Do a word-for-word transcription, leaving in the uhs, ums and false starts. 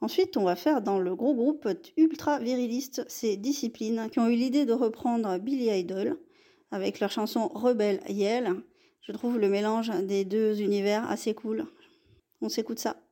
Ensuite, on va faire dans le gros groupe ultra viriliste, c'est Discipline, qui ont eu l'idée de reprendre Billy Idol avec leur chanson Rebelle Yell. Je trouve le mélange des deux univers assez cool. On s'écoute ça.